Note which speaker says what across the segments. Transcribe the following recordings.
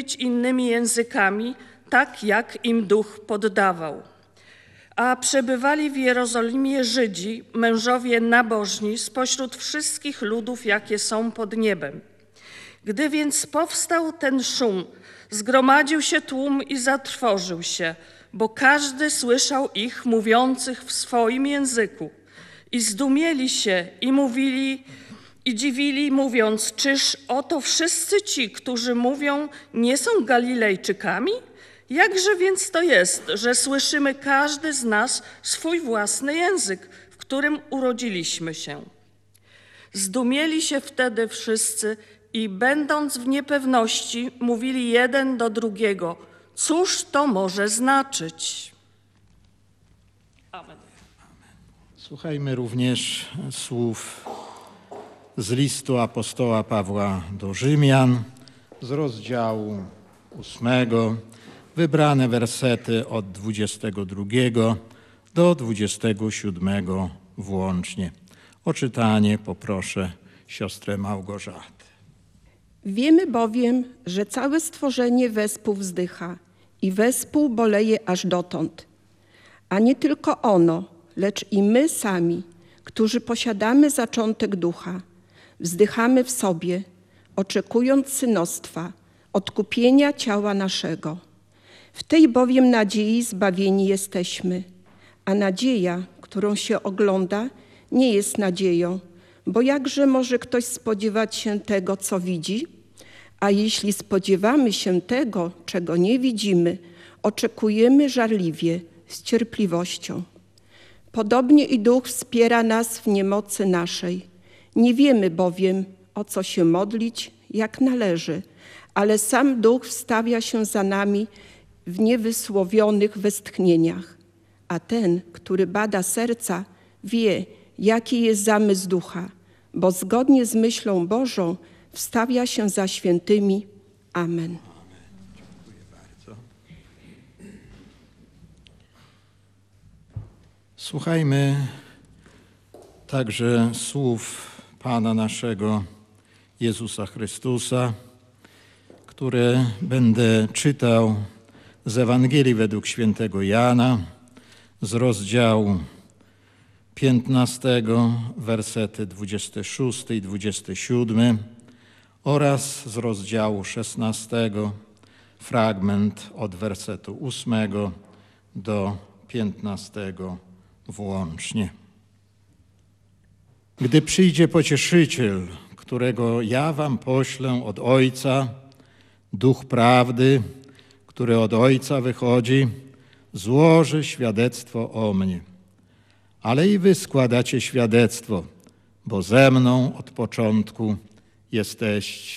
Speaker 1: mówić innymi językami, tak jak im Duch poddawał. A przebywali w Jerozolimie Żydzi, mężowie nabożni spośród wszystkich ludów, jakie są pod niebem. Gdy więc powstał ten szum, zgromadził się tłum i zatrwożył się, bo każdy słyszał ich mówiących w swoim języku. I zdumieli się i mówili i dziwili, mówiąc: czyż oto wszyscy ci, którzy mówią, nie są Galilejczykami? Jakże więc to jest, że słyszymy każdy z nas swój własny język, w którym urodziliśmy się? Zdumieli się wtedy wszyscy i będąc w niepewności, mówili jeden do drugiego: cóż to może znaczyć? Amen.
Speaker 2: Słuchajmy również słów z listu apostoła Pawła do Rzymian z rozdziału 8, wybrane wersety od 22 do 27 włącznie. O czytanie poproszę siostrę Małgorzatę.
Speaker 3: Wiemy bowiem, że całe stworzenie wespół wzdycha i wespół boleje aż dotąd. A nie tylko ono, lecz i my sami, którzy posiadamy zaczątek ducha, wzdychamy w sobie, oczekując synostwa, odkupienia ciała naszego. W tej bowiem nadziei zbawieni jesteśmy, a nadzieja, którą się ogląda, nie jest nadzieją, bo jakże może ktoś spodziewać się tego, co widzi? A jeśli spodziewamy się tego, czego nie widzimy, oczekujemy żarliwie, z cierpliwością. Podobnie i Duch wspiera nas w niemocy naszej. Nie wiemy bowiem, o co się modlić, jak należy, ale sam Duch wstawia się za nami w niewysłowionych westchnieniach. A ten, który bada serca, wie, jaki jest zamysł Ducha, bo zgodnie z myślą Bożą wstawia się za świętymi. Amen.
Speaker 2: Dziękuję bardzo. Słuchajmy także słów Pana naszego Jezusa Chrystusa, które będę czytał z Ewangelii według świętego Jana, z rozdziału 15, wersety 26 i 27 oraz z rozdziału 16, fragment od wersetu 8 do 15 włącznie. Gdy przyjdzie Pocieszyciel, którego ja wam poślę od Ojca, Duch Prawdy, który od Ojca wychodzi, złoży świadectwo o mnie. Ale i wy składacie świadectwo, bo ze mną od początku jesteście.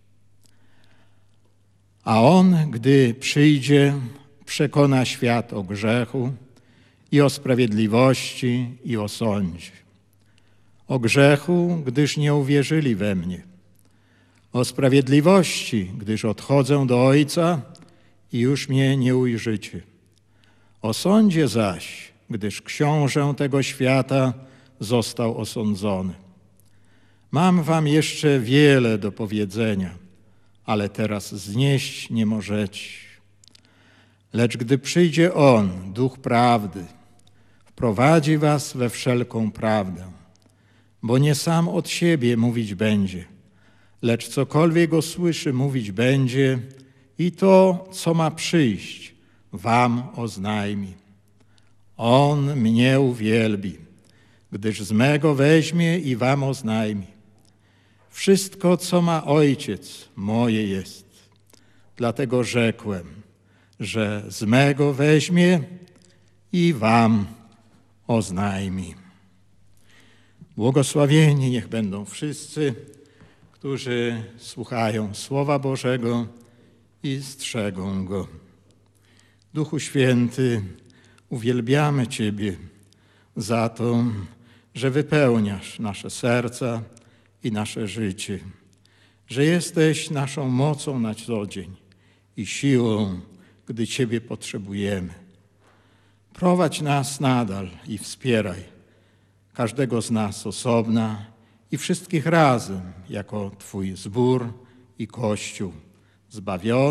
Speaker 2: A On, gdy przyjdzie, przekona świat o grzechu i o sprawiedliwości i o sądzie. O grzechu, gdyż nie uwierzyli we mnie. O sprawiedliwości, gdyż odchodzę do Ojca i już mnie nie ujrzycie. O sądzie zaś, gdyż książę tego świata został osądzony. Mam wam jeszcze wiele do powiedzenia, ale teraz znieść nie możecie. Lecz gdy przyjdzie On, Duch Prawdy, wprowadzi was we wszelką prawdę, bo nie sam od siebie mówić będzie, lecz cokolwiek go słyszy, mówić będzie i to, co ma przyjść, wam oznajmi. On mnie uwielbi, gdyż z mego weźmie i wam oznajmi. Wszystko, co ma Ojciec, moje jest. Dlatego rzekłem, że z mego weźmie i wam oznajmi. Błogosławieni niech będą wszyscy, którzy słuchają Słowa Bożego i strzegą Go. Duchu Święty, uwielbiamy Ciebie za to, że wypełniasz nasze serca i nasze życie, że jesteś naszą mocą na co dzień i siłą, gdy Ciebie potrzebujemy. Prowadź nas nadal i wspieraj każdego z nas osobna i wszystkich razem jako Twój zbór i Kościół zbawiony.